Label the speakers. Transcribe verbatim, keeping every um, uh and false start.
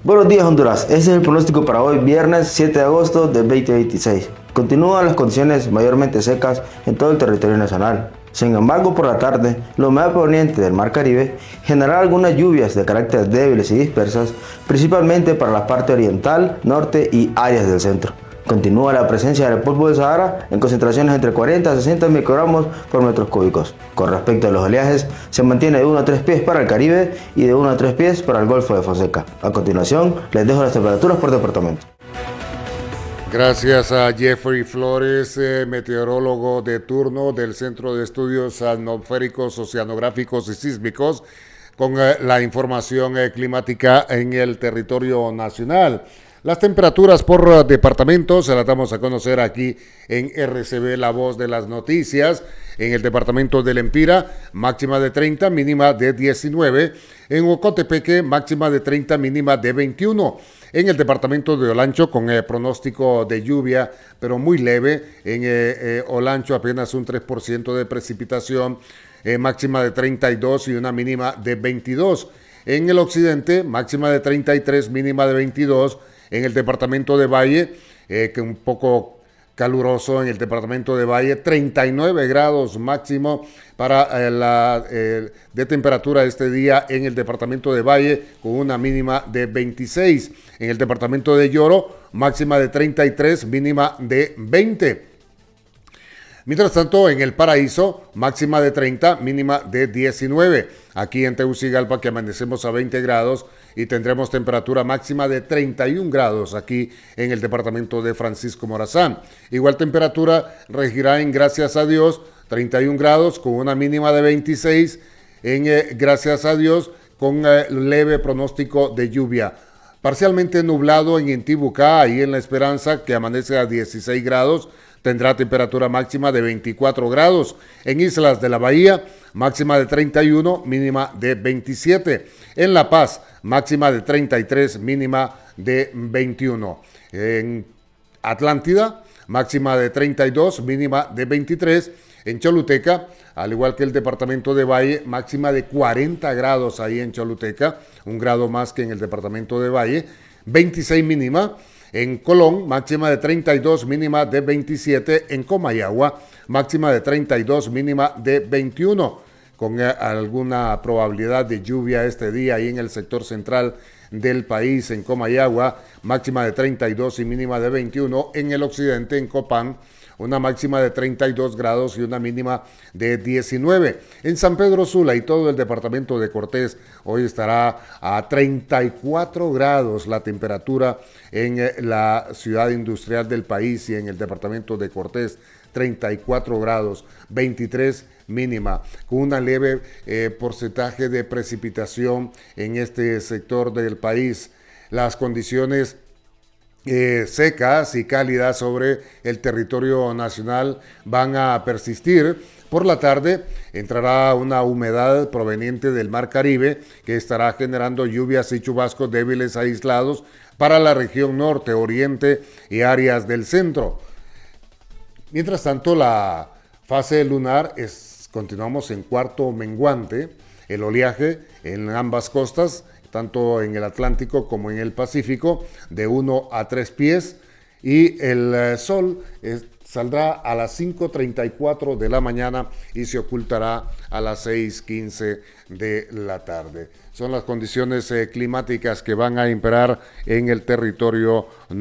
Speaker 1: Buenos días, Honduras. Este es el pronóstico para hoy, viernes siete de agosto del veinte veintiséis. Continúan las condiciones mayormente secas en todo el territorio nacional. Sin embargo, por la tarde, la humedad proveniente del Mar Caribe generará algunas lluvias de carácter débiles y dispersas, principalmente para la parte oriental, norte y áreas del centro. Continúa la presencia del polvo del Sahara en concentraciones entre cuarenta a sesenta microgramos por metros cúbicos. Con respecto a los oleajes, se mantiene de uno a tres pies para el Caribe y de uno a tres pies para el Golfo de Fonseca. A continuación, les dejo las temperaturas por departamento.
Speaker 2: Gracias a Jeffrey Flores, eh, meteorólogo de turno del Centro de Estudios Atmosféricos, Oceanográficos y Sísmicos, con eh, la información eh, climática en el territorio nacional. Las temperaturas por uh, departamento se las damos a conocer aquí en R C B, la voz de las noticias. En el departamento del Empira, máxima de treinta, mínima de diecinueve. En Ocotepeque, máxima de treinta, mínima de veintiuno. En el departamento de Olancho, con eh, pronóstico de lluvia, pero muy leve. En eh, eh, Olancho apenas un tres por ciento de precipitación, eh, máxima de treinta y dos y una mínima de veintidós. En el occidente, máxima de treinta y tres, mínima de veintidós. En el departamento de Valle, eh, que un poco caluroso en el departamento de Valle, treinta y nueve grados máximo para eh, la eh, de temperatura este día en el departamento de Valle, con una mínima de veintiséis. En el departamento de Lloro, máxima de treinta y tres, mínima de veinte. Mientras tanto, en el Paraíso, máxima de treinta, mínima de diecinueve. Aquí en Tegucigalpa, que amanecemos a veinte grados y tendremos temperatura máxima de treinta y un grados aquí en el departamento de Francisco Morazán. Igual temperatura regirá en Gracias a Dios, treinta y un grados con una mínima de veintiséis. En eh, Gracias a Dios, con eh, leve pronóstico de lluvia. Parcialmente nublado en Intibucá, ahí en La Esperanza, que amanece a dieciséis grados. Tendrá temperatura máxima de veinticuatro grados. En Islas de la Bahía, máxima de treinta y uno, mínima de veintisiete. En La Paz, máxima de treinta y tres, mínima de veintiuno. En Atlántida, máxima de treinta y dos, mínima de veintitrés. En Choluteca, al igual que el departamento de Valle, máxima de cuarenta grados ahí en Choluteca, un grado más que en el departamento de Valle, veintiséis mínima. En Colón, máxima de treinta y dos, mínima de veintisiete. En Comayagua, máxima de treinta y dos, mínima de veintiuno. Con eh, alguna probabilidad de lluvia este día ahí en el sector central del país, en Comayagua, máxima de treinta y dos y mínima de veintiuno. En el occidente, en Copán, una máxima de treinta y dos grados y una mínima de diecinueve. En San Pedro Sula y todo el departamento de Cortés, hoy estará a treinta y cuatro grados la temperatura en la ciudad industrial del país y en el departamento de Cortés, treinta y cuatro grados, veintitrés mínima, con una leve eh, porcentaje de precipitación en este sector del país. Las condiciones Eh, secas y cálidas sobre el territorio nacional van a persistir. Por la tarde entrará una humedad proveniente del Mar Caribe que estará generando lluvias y chubascos débiles aislados para la región norte, oriente y áreas del centro. Mientras tanto, la fase lunar es, continuamos en cuarto menguante. El oleaje en ambas costas, tanto en el Atlántico como en el Pacífico, de uno a tres pies, y el eh, sol eh, saldrá a las cinco treinta y cuatro de la mañana y se ocultará a las seis quince de la tarde. Son las condiciones eh, climáticas que van a imperar en el territorio